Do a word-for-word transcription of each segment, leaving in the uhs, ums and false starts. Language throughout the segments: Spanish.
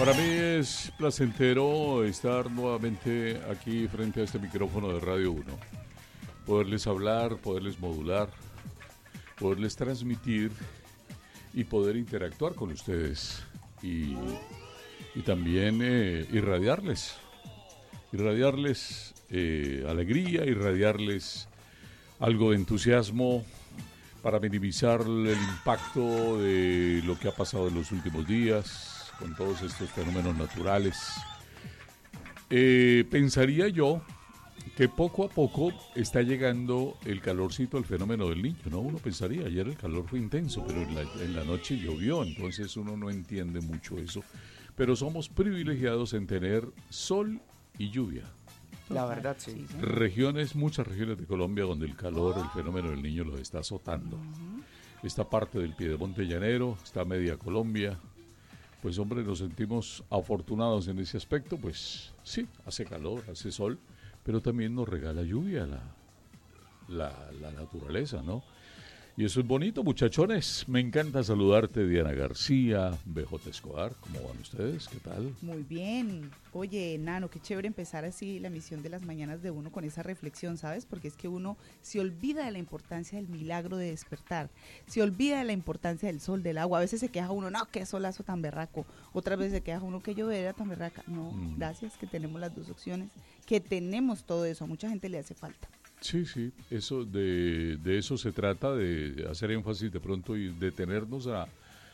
Para mí es placentero estar nuevamente aquí frente a este micrófono de Radio uno. Poderles hablar, poderles modular, poderles transmitir y poder interactuar con ustedes. Y, y también eh, irradiarles, irradiarles eh, alegría, irradiarles algo de entusiasmo para minimizar el impacto de lo que ha pasado en los últimos días con todos estos fenómenos naturales. Eh, pensaría yo que poco a poco está llegando el calorcito, el fenómeno del Niño, ¿no? Uno pensaría, ayer el calor fue intenso, pero en la, en la noche llovió, entonces uno no entiende mucho eso. Pero somos privilegiados en tener sol y lluvia. La verdad, sí. Regiones, muchas regiones de Colombia donde el calor, el fenómeno del Niño los está azotando. Uh-huh. Esta parte del Piedemonte Llanero, está media Colombia. Pues hombre, nos sentimos afortunados en ese aspecto, pues sí, hace calor, hace sol, pero también nos regala lluvia la, la, la naturaleza, ¿no? Y eso es bonito, muchachones. Me encanta saludarte, Diana García, B J Escobar. ¿Cómo van ustedes? ¿Qué tal? Muy bien. Oye, Nano, qué chévere empezar así la misión de las mañanas de uno con esa reflexión, ¿sabes? Porque es que uno se olvida de la importancia del milagro de despertar, se olvida de la importancia del sol, del agua. A veces se queja uno, no, qué solazo tan berraco. Otras veces se queja uno, qué llovedera tan berraca. No, mm. gracias, que tenemos las dos opciones, que tenemos todo eso. A mucha gente le hace falta. Sí, sí, eso de, de eso se trata, de hacer énfasis de pronto y detenernos a,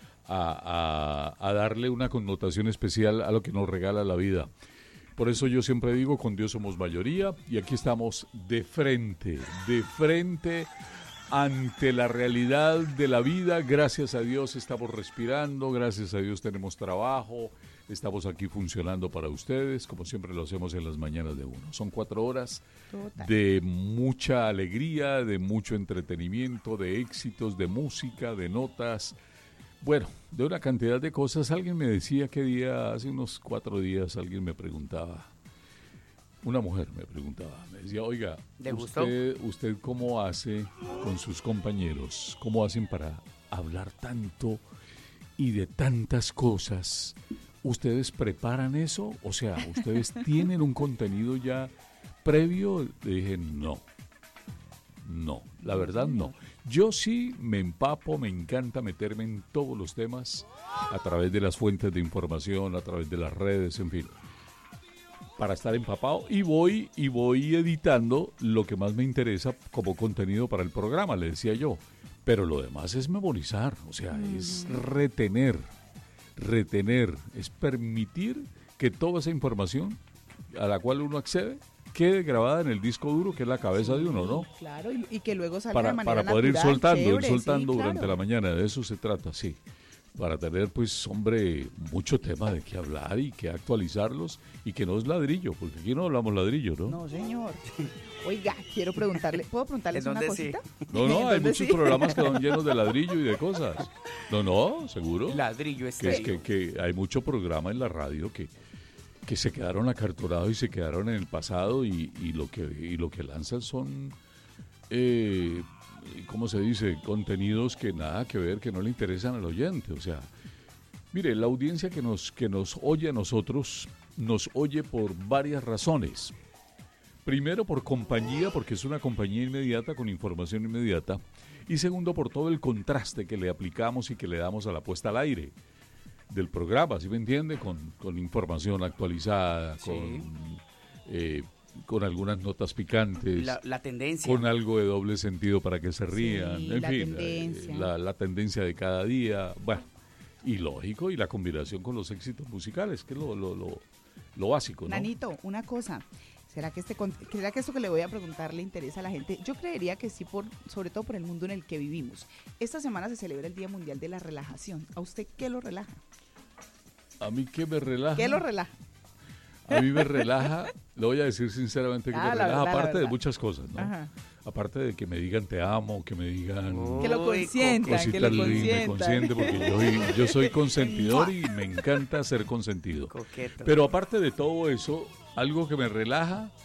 a, a, a darle una connotación especial a lo que nos regala la vida. Por eso yo siempre digo, con Dios somos mayoría, y aquí estamos de frente, de frente ante la realidad de la vida. Gracias a Dios estamos respirando, gracias a Dios tenemos trabajo, estamos aquí funcionando para ustedes, como siempre lo hacemos en las mañanas de uno. Son cuatro horas Total. de mucha alegría, de mucho entretenimiento, de éxitos, de música, de notas, bueno, de una cantidad de cosas. Alguien me decía que día, hace unos cuatro días, alguien me preguntaba, una mujer me preguntaba, me decía, oiga, usted, ¿usted cómo hace con sus compañeros? ¿Cómo hacen para hablar tanto y de tantas cosas? ¿Ustedes preparan eso? O sea, ¿ustedes tienen un contenido ya previo? Le dije, no, no, la verdad no. Yo sí me empapo, me encanta meterme en todos los temas a través de las fuentes de información, a través de las redes, en fin, para estar empapado, y voy y voy editando lo que más me interesa como contenido para el programa, le decía yo. Pero lo demás es memorizar, o sea, mm. es retener. Retener, es permitir que toda esa información a la cual uno accede quede grabada en el disco duro, que es la cabeza sí, de uno, ¿no? Claro, y, y que luego salga para, de manera para poder natural, ir soltando, chévere, ir soltando sí, durante claro. la mañana, de eso se trata, sí. Para tener, pues, hombre, mucho tema de qué hablar y que actualizarlos, y que no es ladrillo, porque aquí no hablamos ladrillo, ¿no? No, señor. Oiga, quiero preguntarle, ¿puedo preguntarles una cosita? Sí? No, no, hay muchos sí? programas que son llenos de ladrillo y de cosas. No, no, seguro. Ladrillo es que, es que, que hay mucho programa en la radio que, que se quedaron acartonados y se quedaron en el pasado, y, y, lo, que, y lo que lanzan son... Eh, ¿cómo se dice? Contenidos que nada que ver, que no le interesan al oyente. O sea, mire, la audiencia que nos, que nos oye a nosotros, nos oye por varias razones. Primero, por compañía, porque es una compañía inmediata, con información inmediata. Y segundo, por todo el contraste que le aplicamos y que le damos a la puesta al aire del programa, ¿sí me entiende? Con, con información actualizada, sí. con... Eh, con algunas notas picantes, la, la tendencia, con algo de doble sentido para que se rían, sí, en la fin, tendencia. La, la tendencia de cada día, bueno, y lógico, y la combinación con los éxitos musicales, que es lo, lo, lo, lo básico, ¿no? Nanito, una cosa, ¿será que, este, ¿será que esto que le voy a preguntar le interesa a la gente? Yo creería que sí, por, sobre todo por el mundo en el que vivimos. Esta semana se celebra el Día Mundial de la Relajación. ¿A usted qué lo relaja? ¿A mí qué me relaja? ¿Qué lo relaja? A mí me relaja, le voy a decir sinceramente que ah, me relaja, verdad, aparte de muchas cosas, ¿no? Ajá. Aparte de que me digan te amo, que me digan... Que lo consientan, que lo consientan. Me consiente porque yo, yo soy consentidor y me encanta ser consentido. Coqueto. Pero aparte de todo eso, algo que me relaja